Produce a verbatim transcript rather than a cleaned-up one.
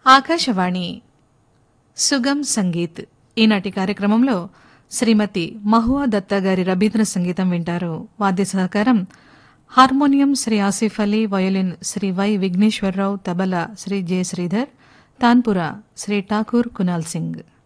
ఆకాశవాణి సుగం సంగీత్ ఈనాటి కార్యక్రమంలో శ్రీమతి మహువా దత్తా గారి రబీంద్ర సంగీతం వింటారు. వాద్య సహకారం harmonium Shri Asif Ali, violin Shri why Vigneswara Rao, tabla Shri J Sridhar, tanpura Shri Thakur Kunal Singh.